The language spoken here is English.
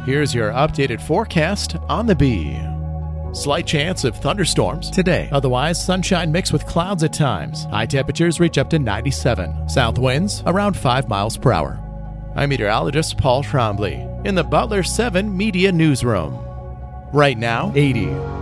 Here's your updated forecast on the Bee. Slight chance of thunderstorms today. Otherwise, sunshine mixed with clouds at times. High temperatures reach up to 97. South winds around 5 miles per hour. I'm meteorologist Paul Trombley in the Butler 7 Media Newsroom. Right now, 80.